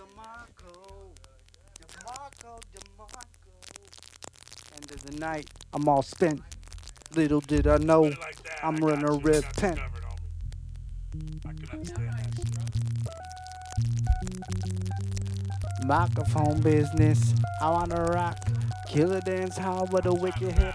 End of the night, I'm all spent. Little did I Put know, it like that. I I'm got running a you. I red got you tent. covered, homie. I can understand that shit. Microphone business, I wanna rock. Killer dance hall with a I'm talking wicked about